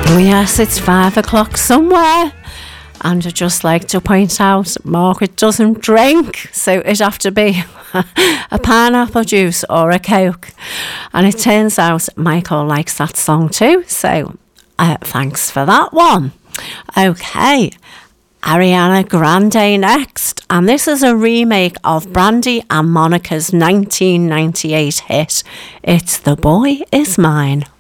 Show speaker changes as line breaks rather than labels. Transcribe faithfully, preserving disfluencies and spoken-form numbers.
Oh yes, it's five o'clock somewhere. And I'd just like to point out, Margaret doesn't drink, so it'd have to be a pineapple juice or a Coke. And it turns out Michael likes that song too, so uh, thanks for that one. Okay, Ariana Grande next, and this is a remake of Brandy and Monica's nineteen ninety-eight hit, It's the Boy Is Mine.